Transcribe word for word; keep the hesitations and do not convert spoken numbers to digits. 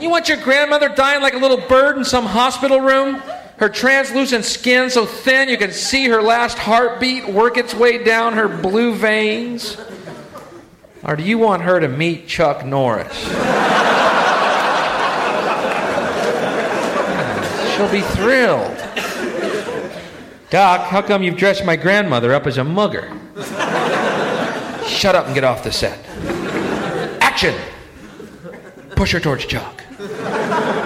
You want your grandmother dying like a little bird in some hospital room? Her translucent skin so thin you can see her last heartbeat work its way down her blue veins? Or do you want her to meet Chuck Norris? She'll be thrilled. Doc, how come you've dressed my grandmother up as a mugger? Shut up and get off the set. Action! Push her towards Chuck.